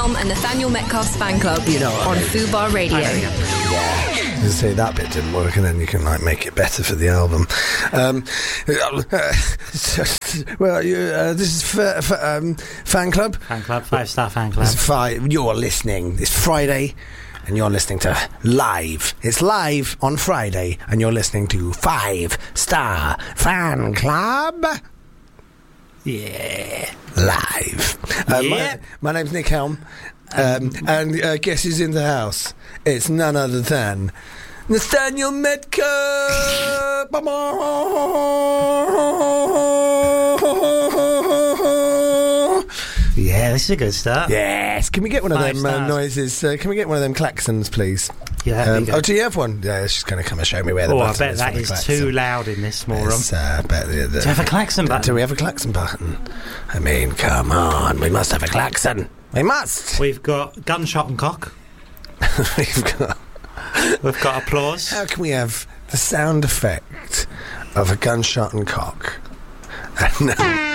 Helm and Nathaniel Metcalf's fan club. You know what on I mean. Fubar Radio. Yeah. You say that bit didn't work, and then you can make it better for the album. This is fan club. Fan club, 5-star fan club. You're listening. It's Friday, and you're listening to Live. It's live on Friday, and you're listening to 5-star fan club. Yeah. Live. My name's Nick Helm. And guess who's in the house? It's none other than Nathaniel Metcalf. Yeah, this is a good start. Yes. Can we get one of them noises? Can we get one of them klaxons, please? Yeah. Do you have one? Yeah, she's going to come and show me where the button is. I bet that is too loud in this small room. Do you have a klaxon button? Do we have a klaxon button? I mean, come on. We must have a klaxon. We must. We've got gunshot and cock. We've got applause. How can we have the sound effect of a gunshot and cock?